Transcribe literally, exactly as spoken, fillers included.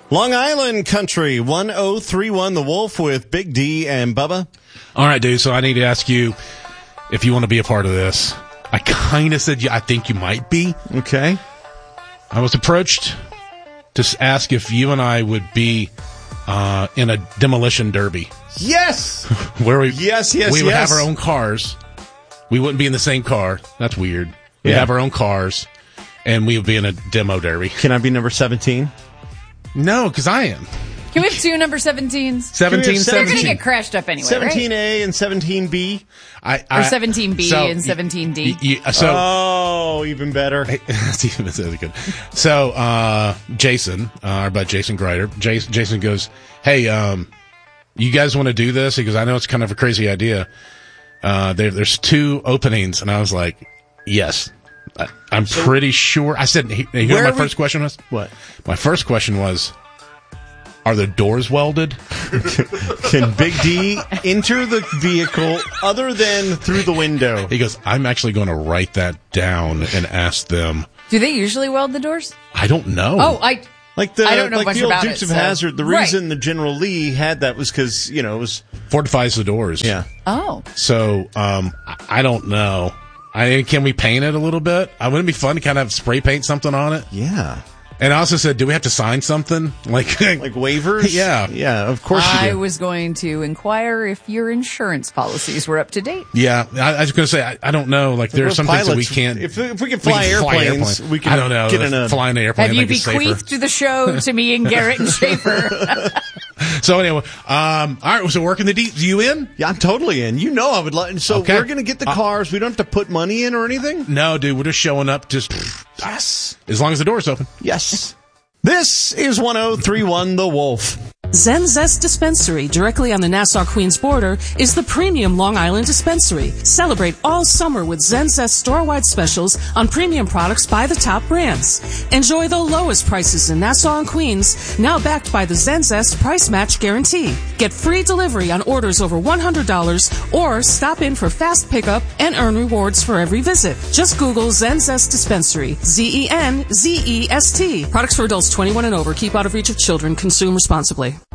Long Island Country, one oh three one The Wolf with Big D and Bubba. All right, dude, so I need to ask you if you want to be a part of this. I kind of said, yeah, I think you might be. Okay. I was approached to ask if you and I would be uh, in a demolition derby. Yes! Where we, yes, yes, we would yes. have our own cars. We wouldn't be in the same car. That's weird. We'd Yeah. have our own cars, and we would be in a demo derby. Can I be number seventeen? No, because I am. Can we have two number seventeens? seventeen, They're seventeen. going to get crashed up anyway, seventeen right? A and seventeen B. I, Or I, seventeen B so, and seventeen D. y- y- so, oh, even better. That's even that's really good. So, uh, Jason, uh, our buddy Jason Grider, Jason, Jason goes, hey, um, you guys want to do this? Because I know it's kind of a crazy idea. Uh, there, there's two openings. And I was like, yes, I, I'm so, pretty sure. I said, you know what my first we, question was? What? My first question was, are the doors welded? Can Big D enter the vehicle other than through the window? He goes, I'm actually going to write that down and ask them. Do they usually weld the doors? I don't know. Oh, I... Like the, I don't know like much the old about Dukes it, of so. Hazzard, the Right. reason the General Lee had that was because, you know, it was... Fortifies the doors. Yeah. Oh. So, um, I, I don't know. I Can we paint it a little bit? I Wouldn't it be fun to kind of spray paint something on it? Yeah. And I also said, do we have to sign something? Like, like waivers? Yeah. Yeah, of course you I do. was going to inquire if your insurance policies were up to date. Yeah. I, I was going to say, I, I don't know. Like, there are some pilots, things that we can't. If, if we can fly, we can fly airplanes, airplane. we can I don't know. get in a... Flying an airplane Have you make it safer. bequeathed the show to me and Garrett and Schaefer? So anyway, um, all right. So working the deep. You in? Yeah, I'm totally in. You know I would like... So Okay. we're going to get the cars. We don't have to put money in or anything? No, dude. We're just showing up. Just Yes. as long as the door's open. Yes. This is one oh three one The Wolf. Zen Zest Dispensary, directly on the Nassau-Queens border, is the premium Long Island dispensary. Celebrate all summer with Zen Zest store-wide specials on premium products by the top brands. Enjoy the lowest prices in Nassau and Queens, now backed by the Zen Zest Price Match Guarantee. Get free delivery on orders over one hundred dollars or stop in for fast pickup and earn rewards for every visit. Just Google Zen Zest Dispensary, Z E N Z E S T. Products for adults twenty-one and over. Keep out of reach of children. Consume responsibly.